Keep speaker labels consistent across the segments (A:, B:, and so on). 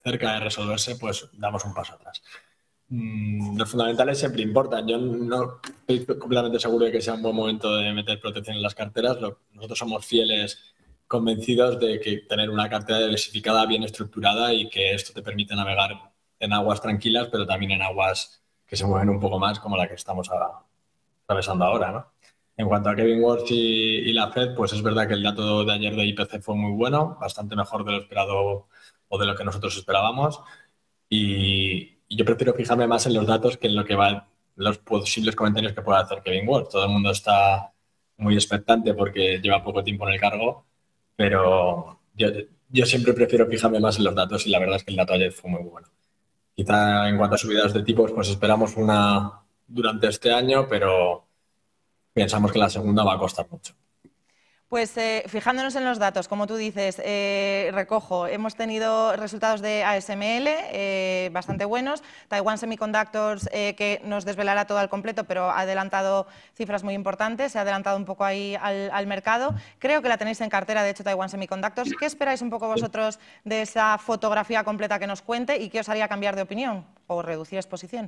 A: cerca de resolverse, pues damos un paso atrás. Los fundamentales siempre importan. Yo no estoy completamente seguro de que sea un buen momento de meter protección en las carteras. Nosotros somos fieles, convencidos de que tener una cartera diversificada, bien estructurada y que esto te permite navegar en aguas tranquilas, pero también en aguas que se mueven un poco más, como la que estamos atravesando ahora, ¿no? En cuanto a Kevin Watts y la Fed, pues es verdad que el dato de ayer de IPC fue muy bueno, bastante mejor de lo esperado o de lo que nosotros esperábamos. Y yo prefiero fijarme más en los datos que en lo que va los posibles comentarios que pueda hacer Kevin Watts. Todo el mundo está muy expectante porque lleva poco tiempo en el cargo, pero yo siempre prefiero fijarme más en los datos y la verdad es que el dato ayer fue muy bueno. Quizá en cuanto a subidas de tipos, pues esperamos una durante este año, pero pensamos que la segunda va a costar mucho.
B: Pues fijándonos en los datos, como tú dices, recojo, hemos tenido resultados de ASML bastante buenos, Taiwan Semiconductors que nos desvelará todo al completo, pero ha adelantado cifras muy importantes, se ha adelantado un poco ahí al mercado. Creo que la tenéis en cartera, de hecho, Taiwan Semiconductors. ¿Qué esperáis un poco vosotros de esa fotografía completa que nos cuente y qué os haría cambiar de opinión o reducir exposición?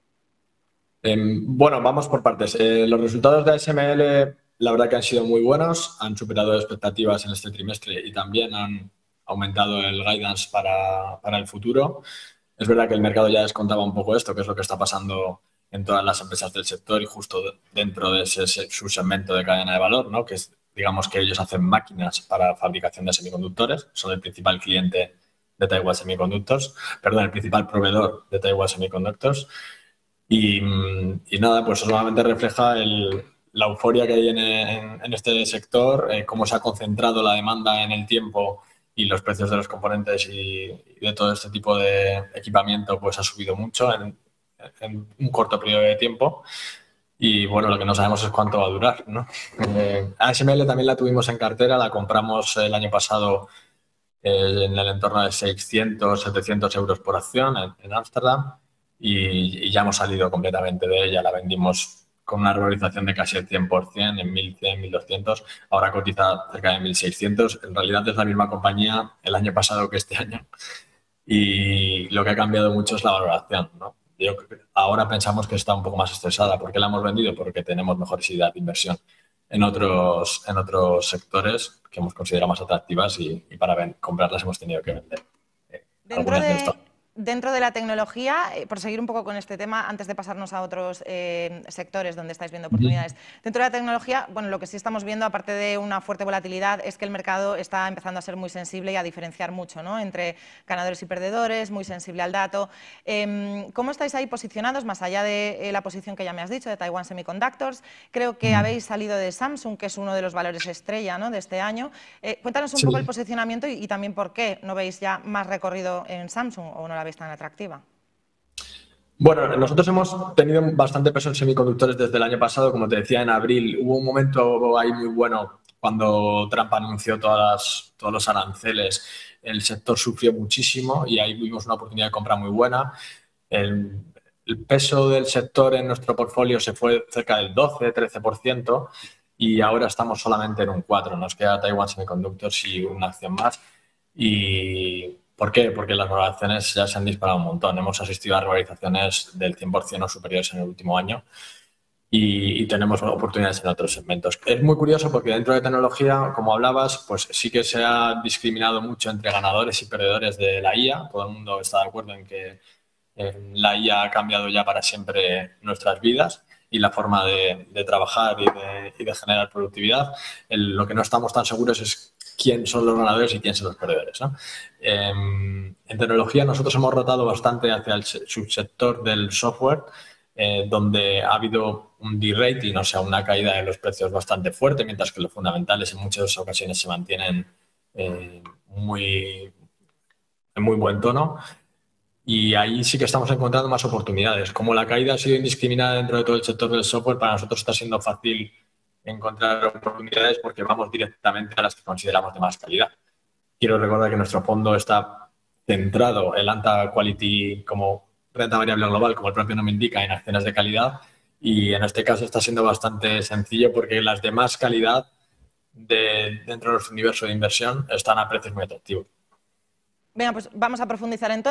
A: Bueno, vamos por partes. Los resultados de ASML, la verdad que han sido muy buenos, han superado expectativas en este trimestre y también han aumentado el guidance para el futuro. Es verdad que el mercado ya descontaba un poco esto, que es lo que está pasando en todas las empresas del sector y justo dentro de ese subsegmento de cadena de valor, ¿no? Que es, digamos que ellos hacen máquinas para fabricación de semiconductores, son el principal cliente de Taiwan Semiconductors, perdón, el principal proveedor de Taiwan Semiconductors. Y nada, pues solamente refleja la euforia que hay en este sector, cómo se ha concentrado la demanda en el tiempo y los precios de los componentes y de todo este tipo de equipamiento pues ha subido mucho en un corto periodo de tiempo. Y bueno, lo que no sabemos es cuánto va a durar, ¿no? ASML también la tuvimos en cartera, la compramos el año pasado en el entorno de 600, 700 euros por acción en Ámsterdam y ya hemos salido completamente de ella. La vendimos con una revalorización de casi el 100%, en 1.100, 1.200. Ahora cotiza cerca de 1.600. En realidad es la misma compañía el año pasado que este año. Y lo que ha cambiado mucho es la valoración, ¿no? Ahora pensamos que está un poco más estresada. ¿Por qué la hemos vendido? Porque tenemos mejores ideas de inversión en otros sectores que hemos considerado más atractivas y para comprarlas hemos tenido que vender
B: Dentro
A: algunas de estas.
B: dentro de la tecnología, por seguir un poco con este tema, antes de pasarnos a otros sectores donde estáis viendo oportunidades, dentro de la tecnología, bueno, lo que sí estamos viendo, aparte de una fuerte volatilidad, es que el mercado está empezando a ser muy sensible y a diferenciar mucho, ¿no?, entre ganadores y perdedores, muy sensible al dato. ¿Cómo estáis ahí posicionados, más allá de la posición que ya me has dicho, de Taiwan Semiconductors? Creo que habéis salido de Samsung, que es uno de los valores estrella, ¿no?, de este año. Cuéntanos un poco el posicionamiento y también por qué no veis ya más recorrido en Samsung o no la veis tan atractiva.
A: Bueno, nosotros hemos tenido bastante peso en semiconductores desde el año pasado. Como te decía, en abril hubo un momento ahí muy bueno cuando Trump anunció todos los aranceles. El sector sufrió muchísimo y ahí vimos una oportunidad de compra muy buena. El, el peso del sector en nuestro portfolio se fue cerca del 12-13% y ahora estamos solamente en un 4%. Nos queda Taiwan Semiconductors y una acción más. ¿Y por qué? Porque las valoraciones ya se han disparado un montón. Hemos asistido a revalorizaciones del 100% o superiores en el último año y tenemos oportunidades en otros segmentos. Es muy curioso porque dentro de tecnología, como hablabas, pues sí que se ha discriminado mucho entre ganadores y perdedores de la IA. Todo el mundo está de acuerdo en que la IA ha cambiado ya para siempre nuestras vidas y la forma de trabajar y de generar productividad. Lo que no estamos tan seguros es quién son los ganadores y quién son los perdedores, ¿no? En tecnología nosotros hemos rotado bastante hacia el subsector del software, donde ha habido un de-rating, o sea, una caída de los precios bastante fuerte, mientras que los fundamentales en muchas ocasiones se mantienen en muy buen tono. Y ahí sí que estamos encontrando más oportunidades. Como la caída ha sido indiscriminada dentro de todo el sector del software, para nosotros está siendo fácil encontrar oportunidades porque vamos directamente a las que consideramos de más calidad. Quiero recordar que nuestro fondo está centrado en alta quality como renta variable global, como el propio nombre indica, en acciones de calidad. Y en este caso está siendo bastante sencillo porque las de más calidad dentro de nuestro universo de inversión están a precios muy atractivos.
B: Venga, pues vamos a profundizar entonces.